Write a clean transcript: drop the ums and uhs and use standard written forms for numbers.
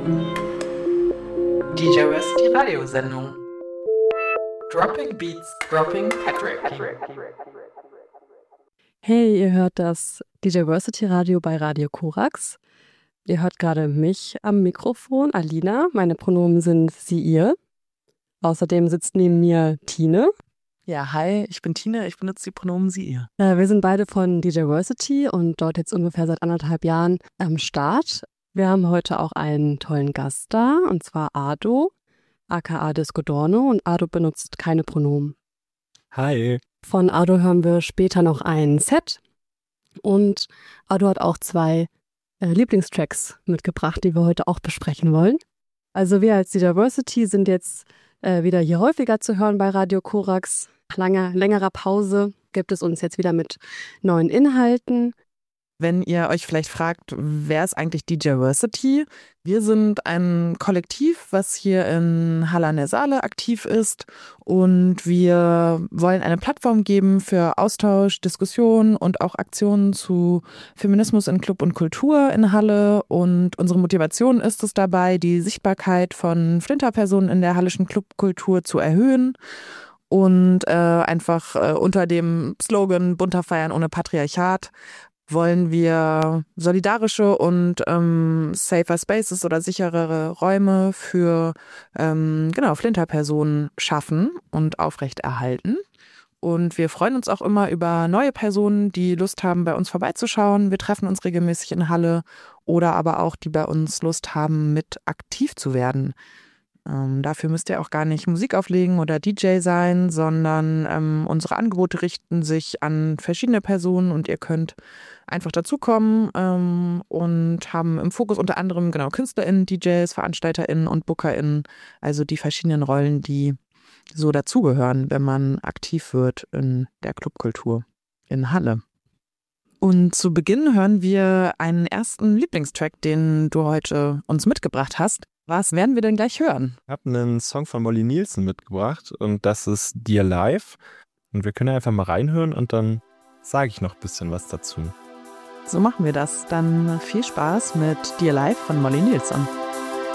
DJ West, die Radiosendung. Dropping Beats, Dropping Patrick. Hey, ihr hört das Diversity Radio bei Radio Korax. Ihr hört gerade mich am Mikrofon, Alina. Meine Pronomen sind sie, ihr. Außerdem sitzt neben mir Tine. Ja, hi, ich bin Tine, ich benutze die Pronomen sie, ihr. Wir sind beide von Diversity und dort jetzt ungefähr seit 1,5 Jahren am Start. Wir haben heute auch einen tollen Gast da, und zwar Ado, aka Discodorno, und Ado benutzt keine Pronomen. Hi. Von Ado hören wir später noch ein Set und Ado hat auch 2 Lieblingstracks mitgebracht, die wir heute auch besprechen wollen. Also wir als Diversity sind jetzt wieder hier häufiger zu hören bei Radio Korax. Nach längerer Pause gibt es uns jetzt wieder mit neuen Inhalten. Wenn ihr euch vielleicht fragt, wer ist eigentlich Diversity? Wir sind ein Kollektiv, was hier in Halle an der Saale aktiv ist, und wir wollen eine Plattform geben für Austausch, Diskussion und auch Aktionen zu Feminismus in Club und Kultur in Halle, und unsere Motivation ist es dabei, die Sichtbarkeit von Flinterpersonen in der hallischen Clubkultur zu erhöhen. Und einfach unter dem Slogan Bunter feiern ohne Patriarchat wollen wir solidarische und safer Spaces oder sicherere Räume für Flinterpersonen schaffen und aufrechterhalten. Und wir freuen uns auch immer über neue Personen, die Lust haben, bei uns vorbeizuschauen. Wir treffen uns regelmäßig in Halle, oder aber auch, die bei uns Lust haben, mit aktiv zu werden. Dafür müsst ihr auch gar nicht Musik auflegen oder DJ sein, sondern unsere Angebote richten sich an verschiedene Personen und ihr könnt einfach dazukommen und haben im Fokus unter anderem KünstlerInnen, DJs, VeranstalterInnen und BookerInnen, also die verschiedenen Rollen, die so dazugehören, wenn man aktiv wird in der Clubkultur in Halle. Und zu Beginn hören wir einen ersten Lieblingstrack, den du heute uns mitgebracht hast. Was werden wir denn gleich hören? Ich habe einen Song von Molly Nielsen mitgebracht und das ist Dear Life. Und wir können einfach mal reinhören und dann sage ich noch ein bisschen was dazu. So machen wir das. Dann viel Spaß mit Dear Life von Molly Nielsen.